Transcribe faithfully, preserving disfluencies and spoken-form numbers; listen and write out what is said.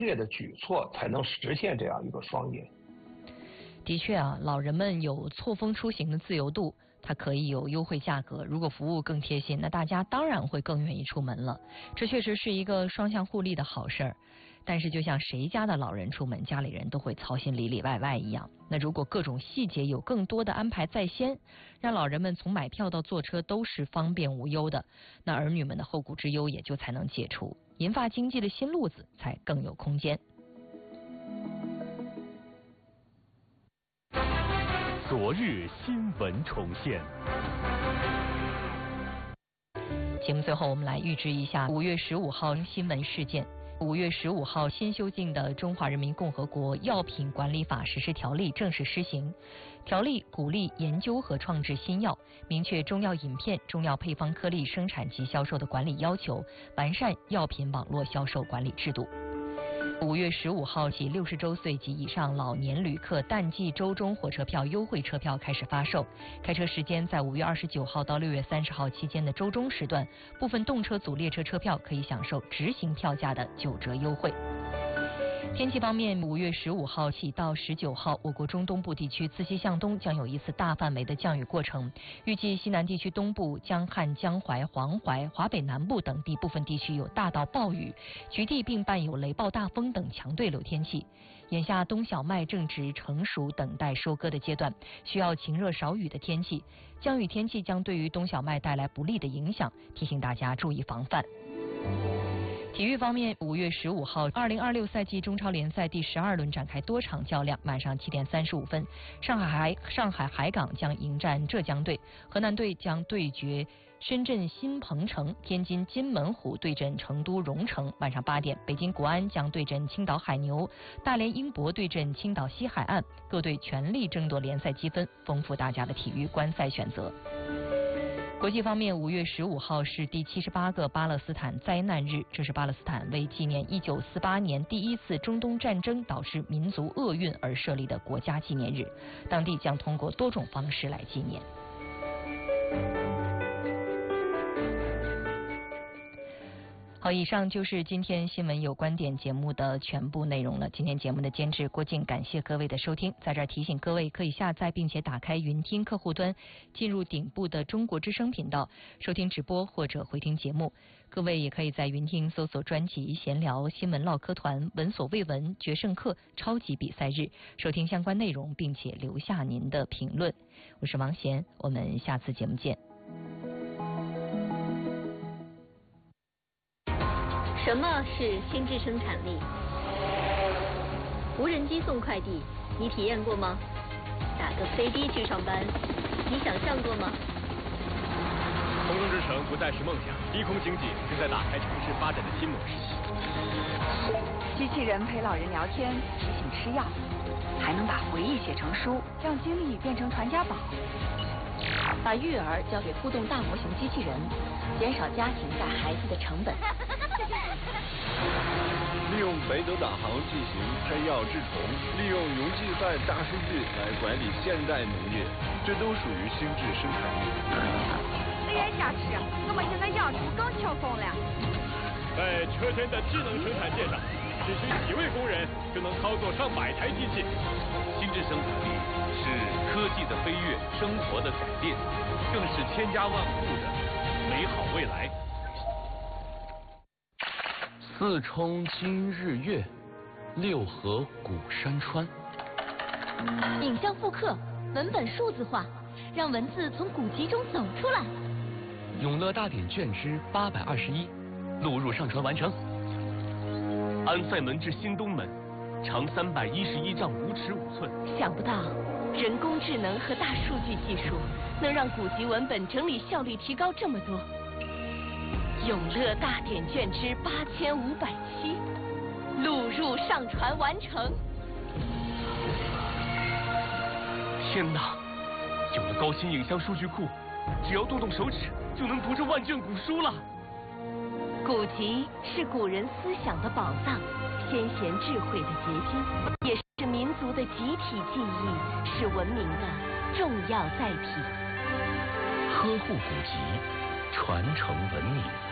烈的举措，才能实现这样一个双赢。 的确啊，老人们有错峰出行的自由度，它可以有优惠价格，如果服务更贴心，那大家当然会更愿意出门了。这确实是一个双向互利的好事儿。但是就像谁家的老人出门，家里人都会操心里里外外一样，那如果各种细节有更多的安排在先，让老人们从买票到坐车都是方便无忧的，那儿女们的后顾之忧也就才能解除，银发经济的新路子才更有空间。 昨日新闻重现。 节目最后，我们来预知一下五月十五号新闻事件。五月十五号，新修订的《中华人民共和国药品管理法实施条例》正式施行。条例鼓励研究和创制新药，明确中药饮片、中药配方颗粒生产及销售的管理要求，完善药品网络销售管理制度。五月十五号起，六十周岁及以上老年旅客淡季周中火车票优惠车票开始发售。开车时间在五月二十九号到六月三十号期间的周中时段，部分动车组列车车票可以享受直行票价的九折优惠。天气方面，五月十五号起到十九号，我国中东部地区自西向东将有一次大范围的降雨过程，预计西南地区东部、江汉、江淮、黄淮、华北南部等地部分地区有大到暴雨，局地并伴有雷暴大风等强对流天气。眼下冬小麦正值成熟等待收割的阶段，需要晴热少雨的天气，降雨天气将对于冬小麦带来不利的影响，提醒大家注意防范。体育方面，五月十五号，二零二六赛季中超联赛第十二轮展开多场较量。晚上七点三十五分，上海海上海海港将迎战浙江队，河南队将对决深圳新鹏城，天津津门虎对阵成都蓉城。晚上八点，北京国安将对阵青岛海牛，大连英博对阵青岛西海岸，各队全力争夺联赛积分，丰富大家的体育观赛选择。国际方面，五月十五号是第七十八个巴勒斯坦灾难日，这是巴勒斯坦为纪念一九四八年第一次中东战争导致民族厄运而设立的国家纪念日，当地将通过多种方式来纪念。好，以上就是今天新闻有观点节目的全部内容了。今天节目的监制郭靖，感谢各位的收听。在这儿提醒各位，可以下载并且打开云听客户端，进入顶部的中国之声频道，收听直播或者回听节目。各位也可以在云听搜索专辑闲聊、新闻唠嗑团、闻所未闻、决胜客、超级比赛日，收听相关内容，并且留下您的评论。我是王贤，我们下次节目见。 什么是心智生产力？无人机送快递，你体验过吗？打个飞的去上班，你想象过吗？ 空中之城不再是梦想，低空经济正在打开城市发展的新模式。 机器人陪老人聊天，提醒吃药，还能把回忆写成书，让经历变成传家宝。 把育儿交给互动大模型机器人，减少家庭带孩子的成本。 利用北斗导航进行摘药治虫，利用农技赛大数据来管理现代农业，这都属于心智生产力。 哎呀，下次我们现在要求更跳动了。 在车间的智能生产线上，只需几位工人就能操作上百台机器。 心智生产力是科技的飞跃，生活的改变，更是千家万户的美好未来。 四冲今日月，六合古山川。 影像复刻，文本数字化，让文字从古籍中走出来。 永乐大典卷之八百二十一，录入上传完成。 安塞门至新东门，长三百一十一丈五尺五寸。 想不到，人工智能和大数据技术能让古籍文本整理效率提高这么多。永乐大典卷之八千五百七，录入上传完成。 天哪！有了高新影像数据库，只要动动手指就能读这万卷古书了。 古籍是古人思想的宝藏，先贤智慧的结晶，也是民族的集体记忆，是文明的重要载体。 呵护古籍，传承文明。